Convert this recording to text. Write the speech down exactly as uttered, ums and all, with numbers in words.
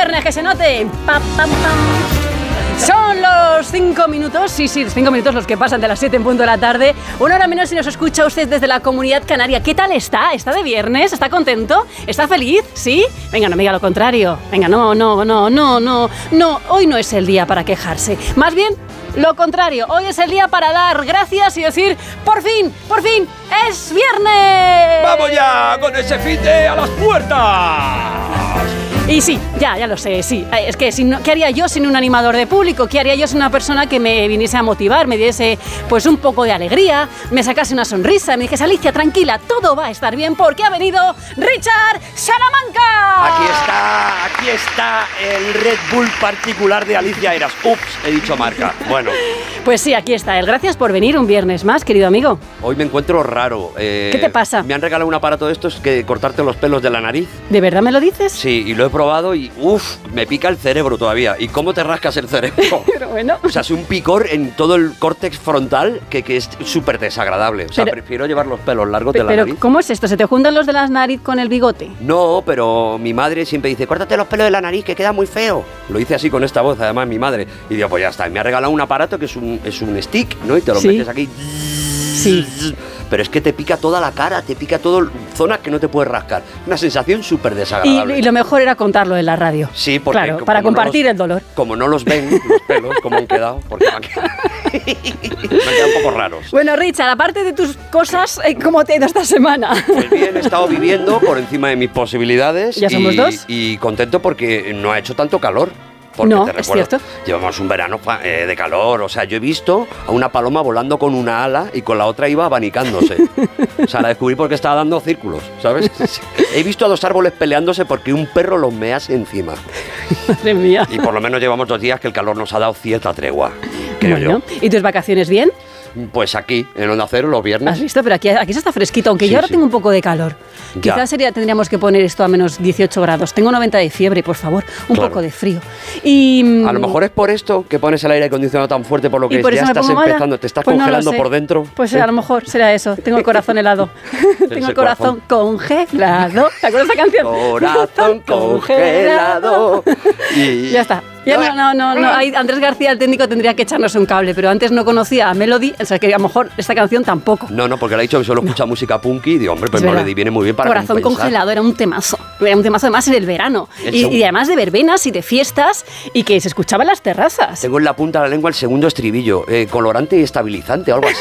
viernes, que se note. Pam, pam, pam. Son los cinco minutos, sí, sí, cinco minutos los que pasan de las siete en punto de la tarde. Una hora menos si nos escucha usted desde la Comunidad Canaria. ¿Qué tal está? ¿Está de viernes? ¿Está contento? ¿Está feliz? ¿Sí? Venga, no me diga lo contrario. Venga, no, no, no, no, no, no. Hoy no es el día para quejarse. Más bien, lo contrario. Hoy es el día para dar gracias y decir, por fin, por fin, es viernes. ¡Vamos ya con ese fite a las puertas! Y sí, ya, ya lo sé, sí. Es que, si no, ¿qué haría yo sin un animador de público? ¿Qué haría yo sin una persona que me viniese a motivar, me diese pues un poco de alegría, me sacase una sonrisa, me dijese, Alicia, tranquila, todo va a estar bien porque ha venido Richard Salamanca? Aquí está, aquí está el Red Bull particular de Alicia Heras. Ups, he dicho marca. Bueno. Pues sí, aquí está él. Gracias por venir un viernes más, querido amigo. Hoy me encuentro raro. Eh, ¿Qué te pasa? Me han regalado un aparato de estos que cortarte los pelos de la nariz. ¿De verdad me lo dices? Sí, y lo he probado y uff, me pica el cerebro todavía. ¿Y cómo te rascas el cerebro? Pero bueno. O sea, es un picor en todo el córtex frontal que, que es súper desagradable. O sea, pero, prefiero llevar los pelos largos pero, de la nariz. Pero, ¿cómo es esto? ¿Se te juntan los de la nariz con el bigote? No, pero mi madre siempre dice, córtate los pelos de la nariz, que queda muy feo. Lo hice así con esta voz, además, mi madre. Y digo, pues ya está. Y me ha regalado un aparato que es un, es un stick, ¿no? Y te lo ¿Sí? metes aquí. Sí. Pero es que te pica toda la cara, te pica todo, zonas que no te puedes rascar. Una sensación súper desagradable. Y, y lo mejor era contarlo en la radio. Sí, porque... Claro, para compartir no los, el dolor. Como no los ven, los pelos, como han quedado, porque me han quedado, me han quedado un poco raros. Bueno, Richard, aparte de tus cosas, ¿cómo te ha ido esta semana? Pues bien, he estado viviendo por encima de mis posibilidades. ¿Ya somos y, dos? Y contento porque no ha hecho tanto calor. Porque no, te es recuerdo, cierto. Llevamos un verano eh, de calor. O sea, yo he visto a una paloma volando con una ala y con la otra iba abanicándose. O sea, la descubrí porque estaba dando círculos, ¿sabes? He visto a dos árboles peleándose porque un perro los mease encima. Madre mía. Y por lo menos llevamos dos días que el calor nos ha dado cierta tregua, creo bueno, yo. ¿Y tus vacaciones bien? Pues aquí, en Onda Cero, los viernes. ¿Has visto? Pero aquí, aquí se está fresquito, aunque sí, yo ahora sí. tengo un poco de calor. Ya. Quizás sería, tendríamos que poner esto a menos dieciocho grados. Tengo noventa de fiebre, por favor. Un claro. poco de frío. Y a lo mejor es por esto que pones el aire acondicionado tan fuerte, por lo que por ya estás empezando, mala? te estás pues congelando no por dentro. Pues ¿sí? a lo mejor será eso. Tengo el corazón helado. Tengo el corazón, corazón congelado. ¿Te acuerdas de esa canción? Corazón congelado. Y ya está. Ya no, no, no, no. Hay, Andrés García, el técnico, tendría que echarnos un cable, pero antes no conocía a Melody, o sea que a lo mejor esta canción tampoco. No, no, porque le ha dicho que solo escucha no. música punky y digo, hombre, pues Melody viene muy bien para Corazón compensar. Congelado era un temazo, era un temazo además en el verano, el y, y además de verbenas y de fiestas y que se escuchaba en las terrazas. Tengo en la punta de la lengua el segundo estribillo, eh, colorante y estabilizante o algo así.